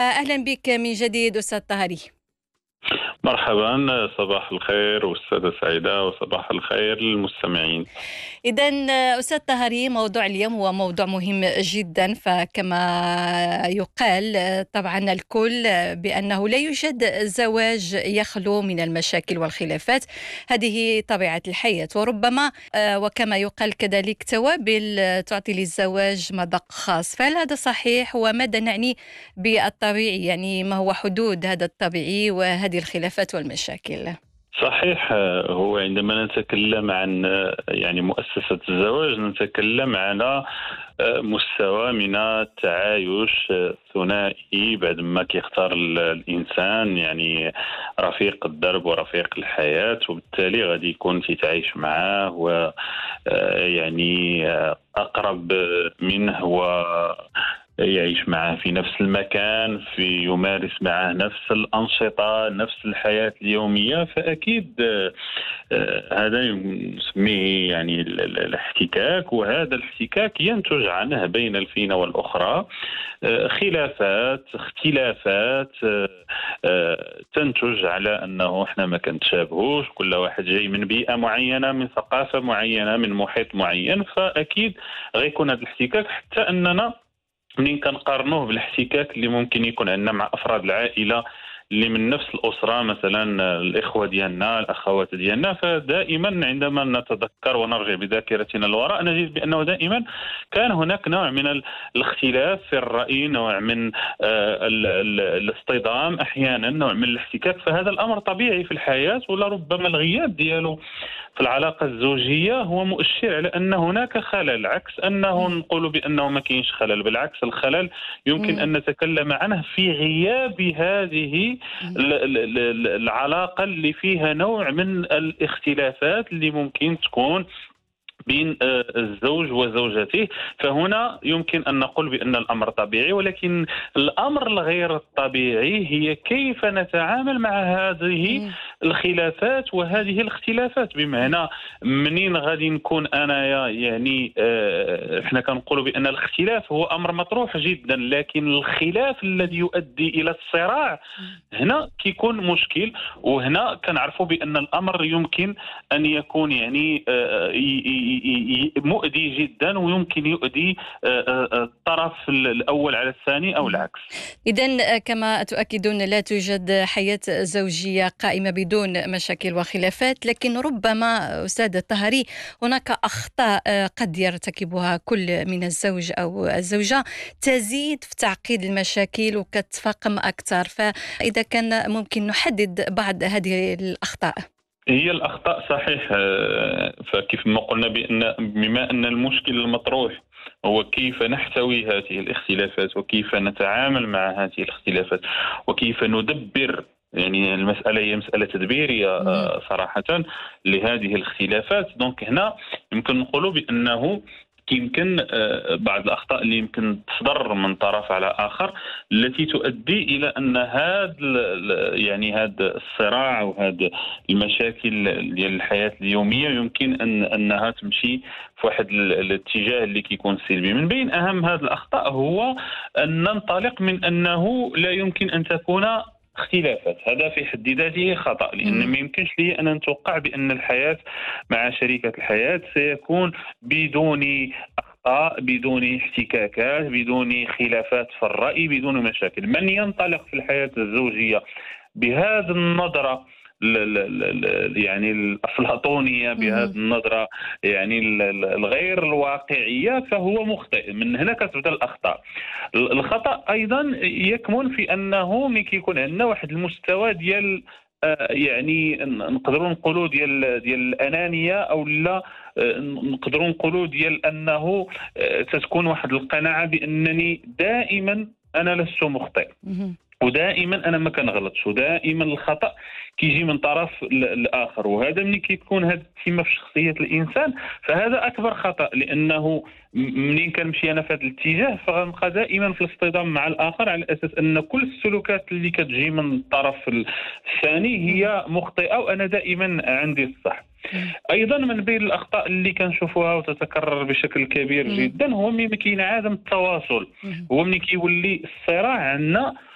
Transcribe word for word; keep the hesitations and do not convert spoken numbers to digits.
وأهلا بك من جديد أستاذ طهري. مرحبا، صباح الخير أستاذة سعيدة، وصباح الخير للمستمعين. إذن أستاذ طهري، موضوع اليوم هو موضوع مهم جدا، فكما يقال طبعا الكل بأنه لا يوجد زواج يخلو من المشاكل والخلافات. هذه طبيعة الحياة، وربما وكما يقال كذلك توابل تعطي للزواج مذاق خاص. فهل هذا صحيح؟ وماذا نعني بالطبيعي؟ يعني ما هو حدود هذا الطبيعي وهذه الخلافات والمشاكل؟ صحيح، هو عندما نتكلم عن يعني مؤسسة الزواج نتكلم على مستوى من التعايش ثنائي بعد ما كيختار الإنسان يعني رفيق الدرب ورفيق الحياة، وبالتالي غادي يكون تيتعايش معاه و يعني أقرب منه و يعيش معه في نفس المكان، في يمارس معه نفس الأنشطة، نفس الحياة اليومية. فأكيد هذا نسميه يعني الاحتكاك، وهذا الاحتكاك ينتج عنه بين الفينة والأخرى خلافات، اختلافات تنتج على أنه احنا ما كنتشابهوش، كل واحد جاي من بيئة معينة، من ثقافة معينة، من محيط معين. فأكيد غيكون هذا الاحتكاك، حتى أننا منين كنقارنوه بالاحتكاك اللي ممكن يكون عندنا مع افراد العائله اللي من نفس الاسره، مثلا الاخوه ديالنا، الاخوات ديالنا، فدائما عندما نتذكر ونرجع بذاكرتنا للوراء نجد بانه دائما كان هناك نوع من الاختلاف في الراي، نوع من الاصطدام، احيانا نوع من الاحتكاك. فهذا الامر طبيعي في الحياه، ولربما الغياب ديالو في العلاقه الزوجيه هو مؤشر على ان هناك خلل، عكس انه نقول بانه ما كاينش خلل. بالعكس، الخلل يمكن ان نتكلم عنه في غياب هذه العلاقه اللي فيها نوع من الاختلافات اللي ممكن تكون بين الزوج وزوجته. فهنا يمكن أن نقول بأن الأمر طبيعي، ولكن الأمر الغير الطبيعي هي كيف نتعامل مع هذه الخلافات وهذه الاختلافات. بمعنى منين غادي نكون أنا يعني احنا كنقول بأن الاختلاف هو أمر مطروح جدا، لكن الخلاف الذي يؤدي إلى الصراع هنا كيكون مشكل. وهنا كنعرفوا بأن الأمر يمكن أن يكون يعني مؤذي جدا، ويمكن يؤذي الطرف الأول على الثاني أو العكس. إذن كما تؤكدون لا توجد حياة زوجية قائمة بدون مشاكل وخلافات، لكن ربما أستاذ الطهري هناك أخطاء قد يرتكبها كل من الزوج أو الزوجة تزيد في تعقيد المشاكل وكتفاقم أكثر. فإذا كان ممكن نحدد بعض هذه الأخطاء. هي الأخطاء صحيح، فكيف ما قلنا بأن بما أن المشكل المطروح هو كيف نحتوي هذه الاختلافات، وكيف نتعامل مع هذه الاختلافات، وكيف ندبر، يعني المسألة هي مسألة تدبيرية صراحة لهذه الاختلافات. دونك هنا يمكن نقول بأنه يمكن بعض الأخطاء اللي يمكن تصدر من طرف على آخر التي تؤدي إلى أن هذا يعني هذا الصراع وهذا المشاكل ديال الحياة اليومية يمكن أن أنها تمشي في واحد الاتجاه اللي كيكون سلبي. من بين أهم هذه الأخطاء هو أن ننطلق من أنه لا يمكن أن تكون اختلافات. هذا في حد ذاته خطأ، لأن ما يمكنش لي أن نتوقع بأن الحياة مع شريكة الحياة سيكون بدون أخطاء، بدون احتكاكات، بدون خلافات في الرأي، بدون مشاكل. من ينطلق في الحياة الزوجية بهذه النظرة يعني الأفلاطونية، بهذه النظرة يعني الغير الواقعية، فهو مخطئ. من هنا كتبدا الأخطاء. الخطأ أيضا يكمن في أنه ملي كيكون عندنا واحد المستوى ديال يعني نقدروا نقولوا ديال ديال الأنانية، أو لا نقدروا نقولوا ديال أنه تتكون واحد القناعة بأنني دائما أنا لست مخطئ، ودائما انا ما كنغلطش، ودائما الخطا كيجي من طرف الاخر. وهذا ملي كيكون هذا التيمه في شخصيه الانسان فهذا اكبر خطا، لانه منين كنمشي انا في هذا الاتجاه فغنبقى دائما في الاصطدام مع الاخر، على اساس ان كل السلوكات اللي كتجي من الطرف الثاني هي مخطئه وانا دائما عندي الصح. ايضا من بين الاخطاء اللي كنشوفوها وتتكرر بشكل كبير جدا هو ملي كاين عدم التواصل، هو ملي كيولي الصراع عندنا